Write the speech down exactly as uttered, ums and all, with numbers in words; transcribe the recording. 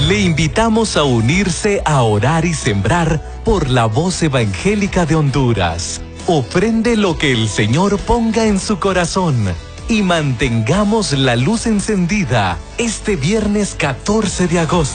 Le invitamos a unirse a orar y sembrar por la voz evangélica de Honduras. Ofrende lo que el Señor ponga en su corazón y mantengamos la luz encendida este viernes catorce de agosto.